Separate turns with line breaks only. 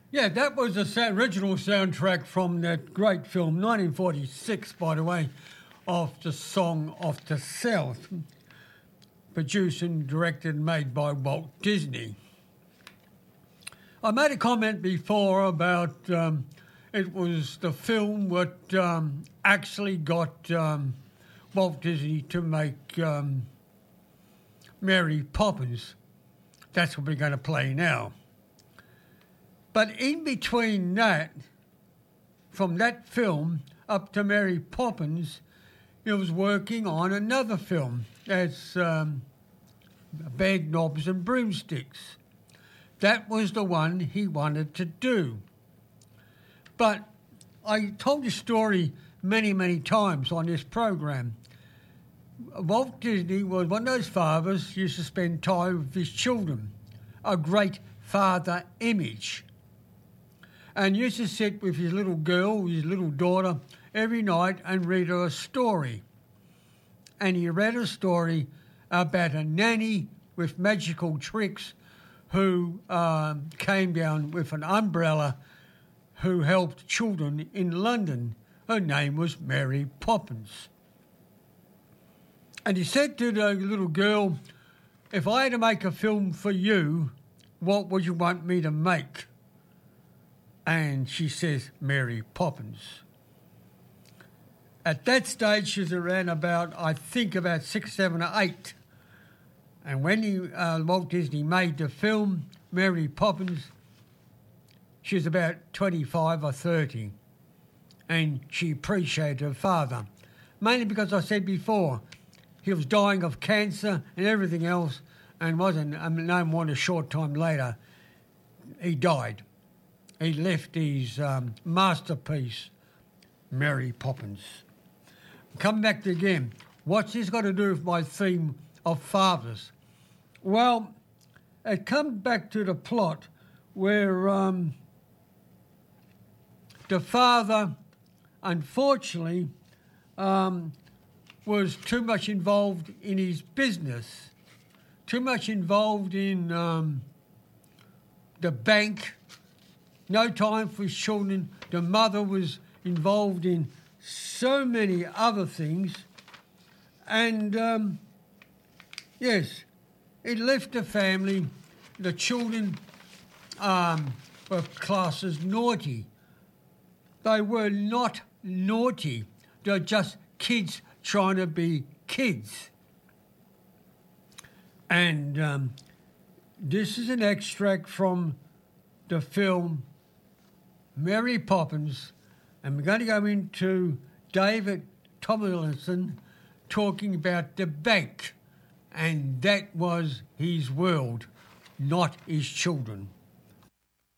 Yeah, that was the original soundtrack from that great film, 1946, by the way, of The Song of the South, produced and directed and made by Walt Disney. I made a comment before about it was the film that actually got Walt Disney to make Mary Poppins. That's what we're going to play now. But in between that, from that film up to Mary Poppins, he was working on another film. That's Bed, Knobs and Broomsticks. That was the one he wanted to do. But I told the story many, many times on this program. Walt Disney was one of those fathers who used to spend time with his children, a great father image, and used to sit with his little girl, his little daughter, every night and read her a story. And he read a story about a nanny with magical tricks who came down with an umbrella who helped children in London. Her name was Mary Poppins. And he said to the little girl, if I had to make a film for you, what would you want me to make? And she says, Mary Poppins. At that stage, she was around about, I think, about 6, 7 or 8. And when Walt Disney made the film, Mary Poppins, she was about 25 or 30. And she appreciated her father. Mainly because I said before, he was dying of cancer and everything else, and wasn't, no more than a short time later, he died. He left his masterpiece, Mary Poppins. Come back to again. What's this got to do with my theme of fathers? Well, it comes back to the plot where the father, unfortunately, was too much involved in his business, too much involved in the bank, no time for his children. The mother was involved in so many other things. And, yes, it left the family. The children were classed as naughty. They were not naughty. They're just kids trying to be kids. And this is an extract from the film Mary Poppins, and we're going to go into David Tomlinson talking about the bank, and that was his world, not his children.